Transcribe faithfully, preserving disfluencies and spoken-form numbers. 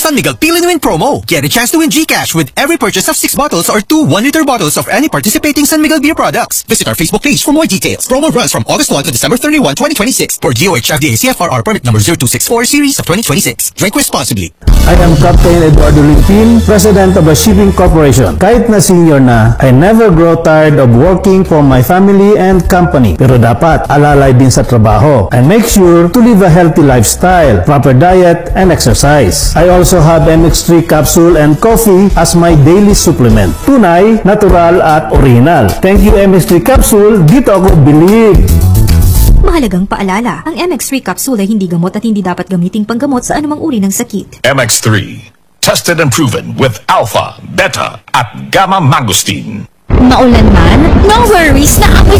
San Miguel Pili to Win promo. Get a chance to win GCash with every purchase of six bottles or two one-liter bottles of any participating San Miguel beer products. Visit our Facebook page for more details. Promo runs from August first to December thirty-first, twenty twenty-six for D O H F D A C F R R permit number zero two six four series of twenty twenty-six. Drink responsibly. I am Captain Eduardo Lintin, President of a Shipping Corporation. Kahit na senior na, I never grow tired of working for my family and company. Pero dapat alalay din sa trabaho and make sure to live a healthy lifestyle, proper diet, and exercise. I also have M X three capsule and coffee as my daily supplement. Tunay, natural, at original. Thank you M X three capsule, dito ako believe. Mahalagang paalala, ang M X three capsule ay hindi gamot at hindi dapat gamiting panggamot sa anumang uri ng sakit. M X three, tested and proven with alpha, beta, at gamma mangosteen. Maulan man, no worries, naamoy